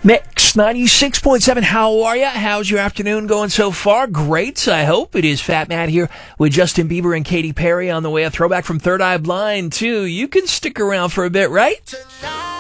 Mix 96.7. How are you? How's your afternoon going so far? Great, I hope. It is Fat Matt here with Justin Bieber and Katy Perry on the way. A throwback from Third Eye Blind, too. You can stick around for a bit, right?